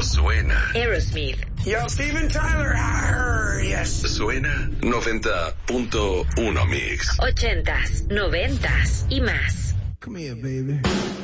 suena. Aerosmith. Yo, Steven Tyler. Yes. Suena 90.1 Mix. 80s, 90s y más. Come here, baby.